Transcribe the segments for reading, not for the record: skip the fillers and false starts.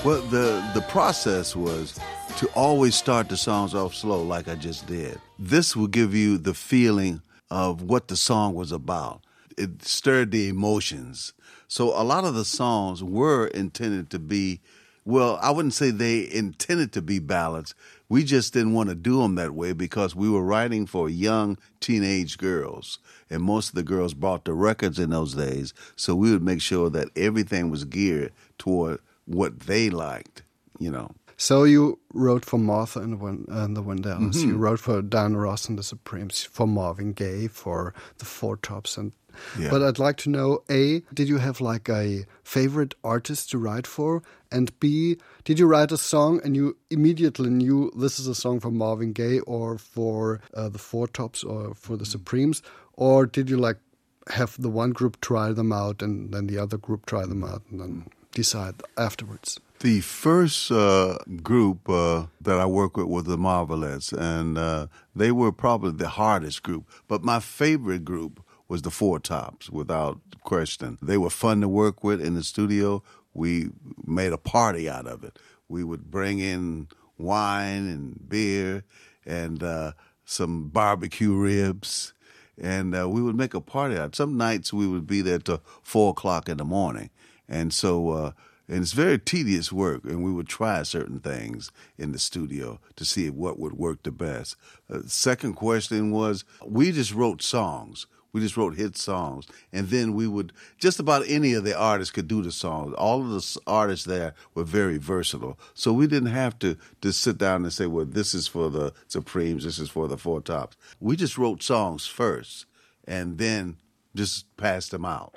Well, the process was to always start the songs off slow like I just did. This will give you the feeling of what the song was about. It stirred the emotions. So a lot of the songs were intended to be, well, I wouldn't say they intended to be ballads. We just didn't want to do them that way because we were writing for young teenage girls. And most of the girls bought the records in those days. So we would make sure that everything was geared toward what they liked, you know. So you wrote for Martha and the Vandellas. Mm-hmm. You wrote for Diana Ross and the Supremes, for Marvin Gaye, for the Four Tops. Yeah. But I'd like to know, A, did you have like a favorite artist to write for? And B, did you write a song and you immediately knew this is a song for Marvin Gaye or for the Four Tops or for the Supremes? Or did you like have the one group try them out and then the other group try them out and then decide afterwards? The first group that I worked with was the Marvelettes, and they were probably the hardest group. But my favorite group was the Four Tops, without question. They were fun to work with in the studio. We made a party out of it. We would bring in wine and beer and some barbecue ribs, and we would make a party out. Some nights we would be there till 4 o'clock in the morning, and so... and it's very tedious work, and we would try certain things in the studio to see what would work the best. Second question was, we just wrote songs. We just wrote hit songs, and then we would, just about any of the artists could do the songs. All of the artists there were very versatile, so we didn't have to sit down and say, well, this is for the Supremes, this is for the Four Tops. We just wrote songs first, and then just passed them out.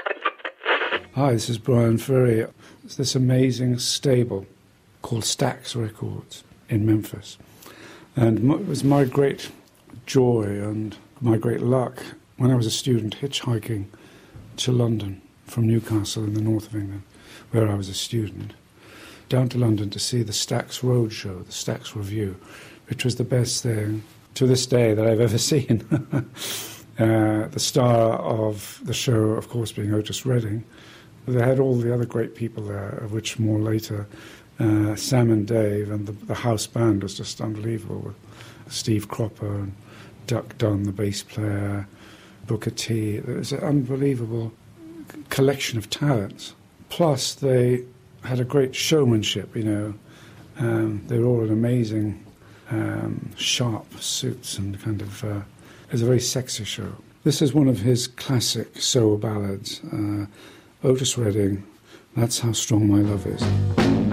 Hi, this is Brian Ferry. It's this amazing stable called Stax Records in Memphis. And it was my great joy and my great luck when I was a student hitchhiking to London from Newcastle in the north of England, where I was a student, down to London to see the Stax Roadshow, the Stax Review, which was the best thing to this day that I've ever seen. The star of the show, of course, being Otis Redding. They had all the other great people there, of which more later, Sam and Dave, and the house band was just unbelievable, with Steve Cropper and Duck Dunn, the bass player, Booker T. It was an unbelievable collection of talents. Plus, they had a great showmanship, you know. They were all in amazing, sharp suits and kind of... it was a very sexy show. This is one of his classic soul ballads, Otis Redding, That's How Strong My Love Is.